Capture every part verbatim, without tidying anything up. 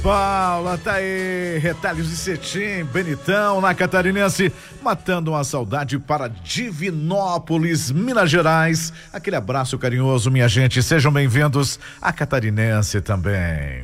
Paula, tá aí, retalhos de cetim, Benitão, na Catarinense, matando uma saudade para Divinópolis, Minas Gerais. Aquele abraço carinhoso, minha gente, sejam bem-vindos à Catarinense também.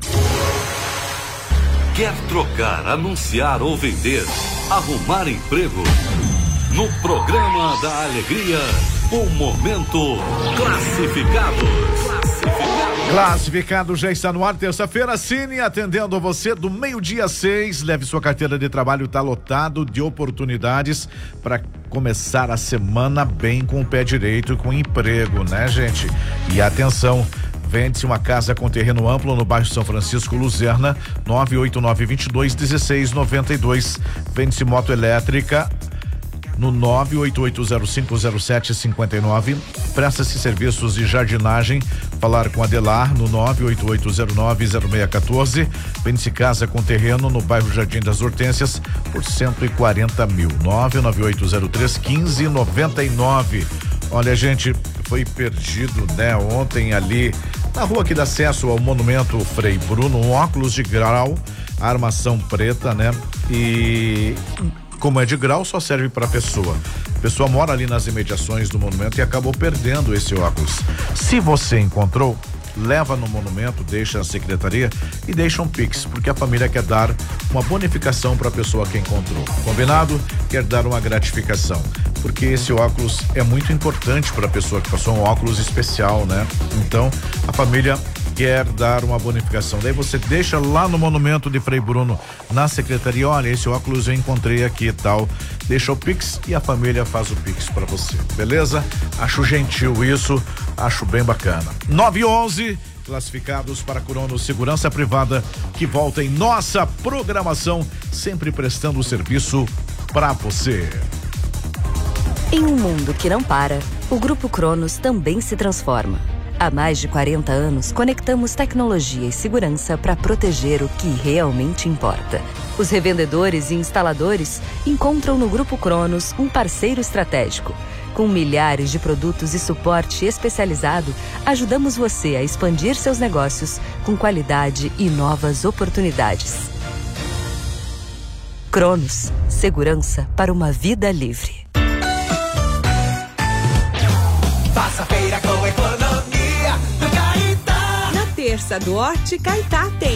Quer trocar, anunciar ou vender, arrumar emprego? No programa da Alegria, o Momento Classificados. Classificado já está no ar, terça-feira, Cine atendendo você do meio-dia às seis. Leve sua carteira de trabalho, tá lotado de oportunidades para começar a semana bem com o pé direito e com emprego, né, gente? E atenção, vende-se uma casa com terreno amplo no bairro São Francisco, Luzerna, nove oito nove, dois dois, um seis nove dois. Vende-se moto elétrica no nove oito oito zero cinco zero sete cinco nove. Presta-se serviços de jardinagem. Falar com Adelar no nove oito oito zero nove zero seis um quatro. Vende-se casa com terreno no bairro Jardim das Hortênsias por cento e quarenta mil. nove nove oito zero três um cinco nove nove. Olha, gente, foi perdido, né, ontem ali na rua que dá acesso ao monumento Frei Bruno, um óculos de grau, armação preta, né? E como é de grau, só serve para pessoa. A pessoa mora ali nas imediações do monumento e acabou perdendo esse óculos. Se você encontrou, leva no monumento, deixa a secretaria e deixa um Pix, porque a família quer dar uma bonificação para a pessoa que encontrou. Combinado? Quer dar uma gratificação, porque esse óculos é muito importante para a pessoa que passou, um óculos especial, né? Então, a família quer dar uma bonificação. Daí você deixa lá no monumento de Frei Bruno, na secretaria, olha, esse óculos eu encontrei aqui e tal. Deixa o Pix e a família faz o Pix para você, beleza? Acho gentil isso, acho bem bacana. nove e onze, classificados para Cronos Segurança Privada, que volta em nossa programação, sempre prestando serviço para você. Em um mundo que não para, o Grupo Cronos também se transforma. Há mais de quarenta anos, conectamos tecnologia e segurança para proteger o que realmente importa. Os revendedores e instaladores encontram no Grupo Cronos um parceiro estratégico. Com milhares de produtos e suporte especializado, ajudamos você a expandir seus negócios com qualidade e novas oportunidades. Cronos, segurança para uma vida livre. Faça feira com economia do Caetá. Na terça do Horti Caetá tem